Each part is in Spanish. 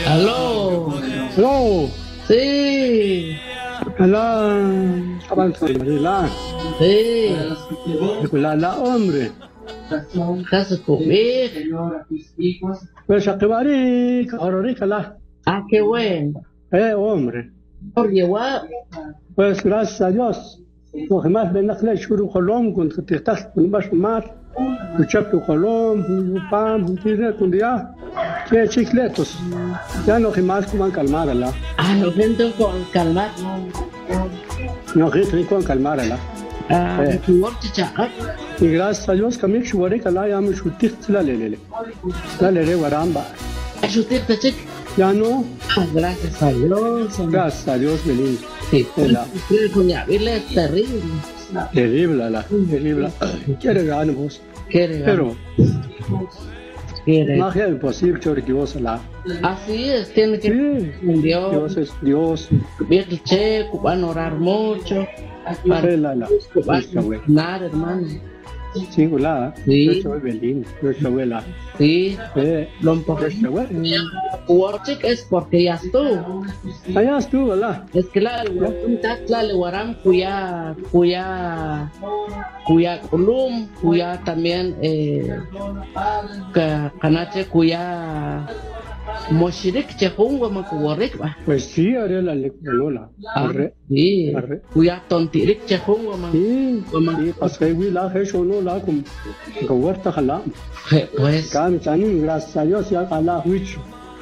Aló, Hello, sí, hola, avanzarla, sí, la hombre, estás a comer. pues a que bari, ahora la, Ah, qué bueno. hombre, Oye, guau, pues gracias a Dios, lo que más ven la shuru colom, con que te estás con más mar, escuchar tu colom, pam, tira tu día, que chicletos, ya no que más como calmar la, no gente con calmar. no que con calmar la. Tu orte chacat. Y gracias a Dios que me chuvaré que la ya me chuté la lele waramba. Ayúdate, chic. Ya no, Gracias a Dios. gracias a Dios, Belín. Sí, La con Yavile es terrible. terrible, terrible. Quiere ganar vos. Quiere, Pero, quiere. más que imposible, chore que vos la. Así es, tiene que Sí, un Dios Dios. es Dios. Bien el checo, van a orar mucho. Para La. nada, hermano. Sí, la. Sí. Yo soy Belín. Yo soy la. Sí, lo Yo importante soy. es porque ya estuvo. Allá estuvo, la. Es que la le guaram cuya culum, cuya también canache cuya moshirik chehungwa makuwarik ba. Pues sí, haré la lectura. Sí, Arre. cuya tontirik chehungwa ma. Sí, pasé la hecho no la con huerta jala. Pues, Can chanin gracias a Dios ya jala huicho.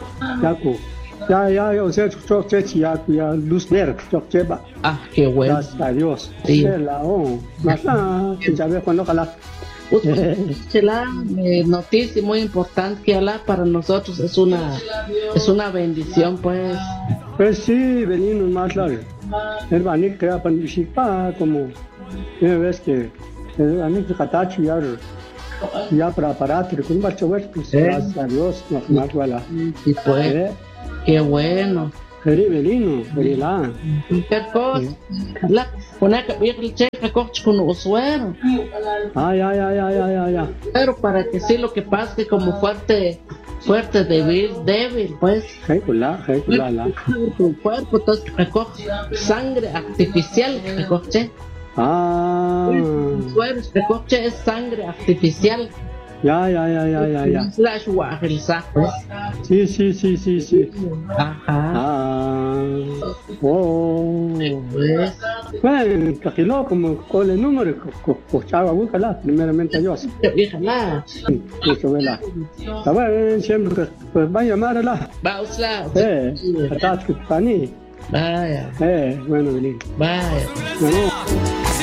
Ya o sea ya luz verde cheba. qué bueno. Gracias a Dios. Sí. La más ya ve cuando jala. La noticia muy importante que Alá para nosotros es una bendición, pues. Pues sí, venimos más largo. El banik que apan bishipa como ves que el banik katachi ya para aparato con bacho ver pues gracias a Dios más wala. Y pues, qué bueno. Belino, belila. ¿Qué cosa? La pone que ver el cheque coche con usuario. Ya. Pero para que sí lo que pasa que como fuerte, débil, pues. La. Tu cuerpo entonces recoge sangre artificial, recoge. Suero, recoge es sangre artificial. Ya. Slash guajelsa, pues. Sí. Ajá. Pues. Bueno, cajiló como con el número, cochaba búscala, primeramente Dios. Déjala. Eso vela. Está bueno, siempre pues va a llamarla. Bausla. Atrás que está ni. Vaya. Bueno, Belín. Vaya. Bueno.